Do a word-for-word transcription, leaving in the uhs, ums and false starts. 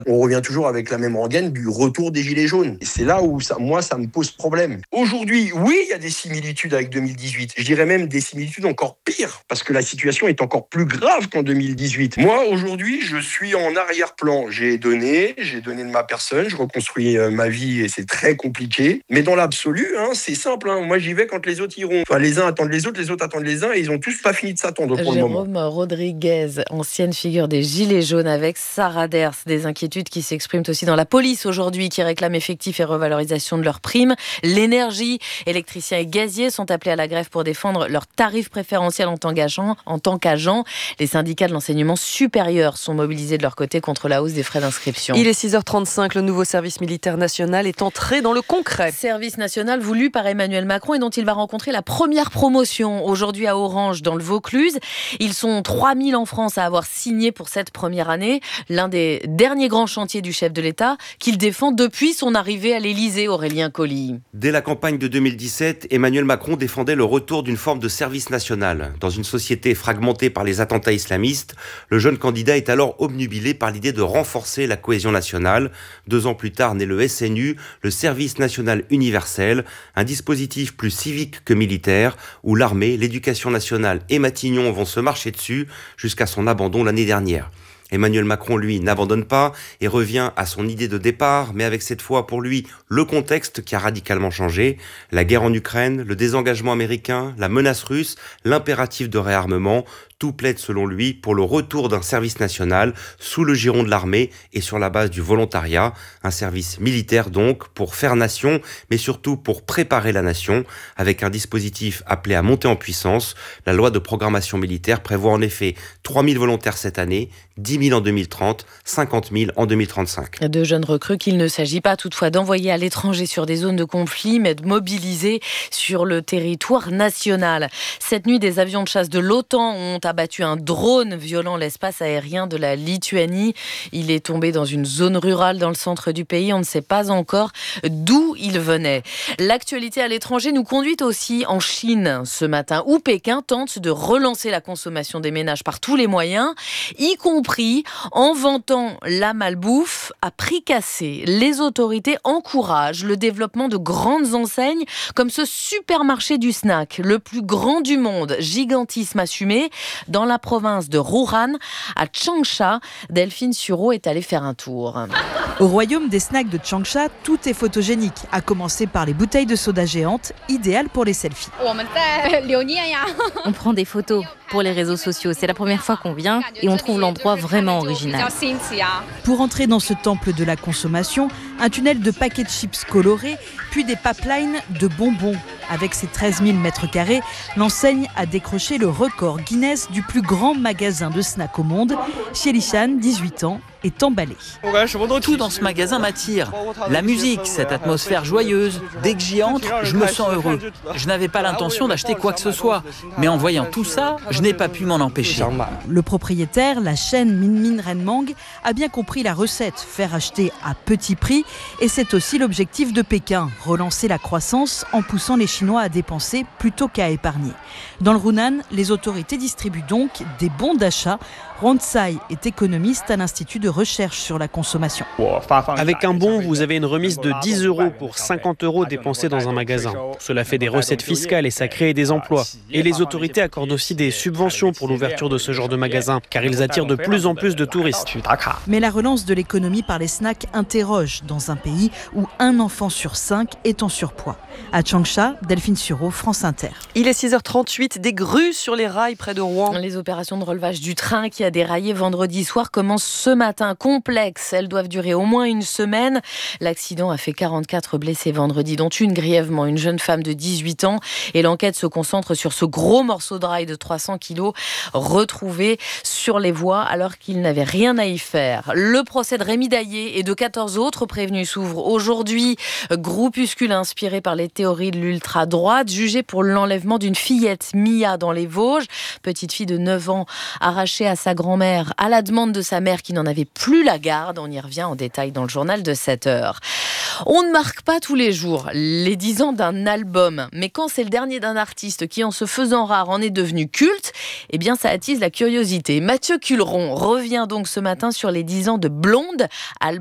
On revient toujours avec la même rengaine du retour des Gilets jaunes. Et c'est là où ça, moi, ça me pose problème. Aujourd'hui, oui, il y a des similitudes avec deux mille dix-huit. Je dirais même des similitudes encore pires, parce que la situation est encore plus grave qu'en deux mille dix-huit. Moi, aujourd'hui, je suis en arrière-plan. J'ai donné, j'ai donné de ma personne, je reconstruis euh, ma vie et c'est très compliqué. Mais dans l'absolu, hein, c'est simple. Hein. Moi, j'y vais quand les autres iront. Enfin, les uns attendent les autres, les autres attendent les uns et ils ont tous pas fini de s'attendre pour Jérôme le moment. Rodriguez, ancienne figure des Gilets jaunes avec Sarah Ders, des inquiétudes qui s'expriment aussi dans la police aujourd'hui, qui réclame effectif et revalorisation de leurs primes. L'énergie, électriciens et gaziers sont appelés à la grève pour défendre leurs tarifs préférentiels en tant qu'agents. En tant qu'agents, les syndicats de l'enseignement supérieur sont mobilisés de leur côté contre la hausse des frais d'inscription. Il est six heures trente-cinq, le nouveau service militaire national est entré dans le concret. Service national voulu par Emmanuel Macron et dont il va rencontrer la première promotion aujourd'hui à Orange dans le Vaucluse. Ils sont trois mille en France à avoir signé pour cette première année, l'un des derniers grands chantiers du chef de l'État qu'il défend depuis son arrivée à l'Élysée, Aurélien Colli. Dès la campagne de deux mille dix-sept, Emmanuel Macron défendait le retour d'une forme de service national. Dans une société fragmentée par les attentats islamistes, le jeune candidat est alors obnubilé par l'idée de renforcer la cohésion nationale. Deux ans plus tard naît le S N U, le service national universel, un dispositif plus civique que militaire, où l'armée, l'éducation nationale et Matignon vont se marcher dessus jusqu'à son abandon l'année dernière. Emmanuel Macron, lui, n'abandonne pas et revient à son idée de départ, mais avec cette fois, pour lui, le contexte qui a radicalement changé. La guerre en Ukraine, le désengagement américain, la menace russe, l'impératif de réarmement, tout plaide selon lui pour le retour d'un service national sous le giron de l'armée et sur la base du volontariat. Un service militaire donc pour faire nation, mais surtout pour préparer la nation avec un dispositif appelé à monter en puissance. La loi de programmation militaire prévoit en effet trois mille volontaires cette année, dix mille en deux mille trente, cinquante mille en deux mille trente-cinq. De jeunes recrues qu'il ne s'agit pas toutefois d'envoyer à l'étranger sur des zones de conflit, mais de mobiliser sur le territoire national. Cette nuit, des avions de chasse de l'OTAN ont abattu un drone violant l'espace aérien de la Lituanie. Il est tombé dans une zone rurale dans le centre du pays. On ne sait pas encore d'où il venait. L'actualité à l'étranger nous conduit aussi en Chine ce matin, où Pékin tente de relancer la consommation des ménages par tous les moyens, y compris en vantant la malbouffe à prix cassé. Les autorités encouragent le développement de grandes enseignes comme ce supermarché du snack, le plus grand du monde, gigantisme assumé, dans la province de Wuhan, à Changsha. Delphine Sureau est allée faire un tour. Au royaume des snacks de Changsha, tout est photogénique, à commencer par les bouteilles de soda géantes, idéales pour les selfies. On prend des photos pour les réseaux sociaux. C'est la première fois qu'on vient et on trouve l'endroit vraiment original. Pour entrer dans ce temple de la consommation, un tunnel de paquets de chips colorés, puis des pipelines de bonbons. Avec ses treize mille mètres carrés, l'enseigne a décroché le record Guinness du plus grand magasin de snacks au monde. Xielishan, dix-huit ans, est emballé. Tout dans ce magasin m'attire. La musique, cette atmosphère joyeuse. Dès que j'y entre, je me sens heureux. Je n'avais pas l'intention d'acheter quoi que ce soit. Mais en voyant tout ça, je n'ai pas pu m'en empêcher. Le propriétaire, la chaîne Min Min Renmang, a bien compris la recette, faire acheter à petit prix. Et c'est aussi l'objectif de Pékin, relancer la croissance en poussant les Chinois à dépenser plutôt qu'à épargner. Dans le Hunan, les autorités distribuent donc des bons d'achat. Ron Tsai est économiste à l'Institut de recherche sur la consommation. Avec un bon, vous avez une remise de dix euros pour cinquante euros dépensés dans un magasin. Cela fait des recettes fiscales et ça crée des emplois. Et les autorités accordent aussi des subventions pour l'ouverture de ce genre de magasins, car ils attirent de plus en plus de touristes. Mais la relance de l'économie par les snacks interroge dans un pays où un enfant sur cinq est en surpoids. À Changsha, Delphine Sureau, France Inter. Il est six heures trente-huit, des grues sur les rails près de Rouen. Les opérations de relevage du train qui a déraillé vendredi soir commencent ce matin. Complexes, elles doivent durer au moins une semaine. L'accident a fait quarante-quatre blessés vendredi, dont une grièvement, une jeune femme de dix-huit ans. Et l'enquête se concentre sur ce gros morceau de rail de trois cents kilos retrouvé sur les voies alors qu'il n'avait rien à y faire. Le procès de Rémi Daillé et de quatorze autres prévenus s'ouvre aujourd'hui. Groupuscule inspiré par les théories de l'ultra-droite, jugé pour l'enlèvement d'une fillette, Mia, dans les Vosges. Petite fille de neuf ans arrachée à sa grand-mère à la demande de sa mère qui n'en avait plus la garde. On y revient en détail dans le journal de sept heures. On ne marque pas tous les jours les dix ans d'un album, mais quand c'est le dernier d'un artiste qui, en se faisant rare, en est devenu culte, eh bien ça attise la curiosité. Mathieu Culeron revient donc ce matin sur les dix ans de Blonde, album